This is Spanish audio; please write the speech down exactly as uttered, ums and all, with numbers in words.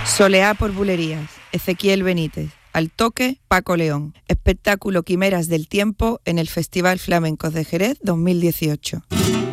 Soleá por bulerías, Ezequiel Benítez. Al toque, Paco León. Espectáculo Quimeras del Tiempo en el Festival Flamencos de Jerez dos mil dieciocho.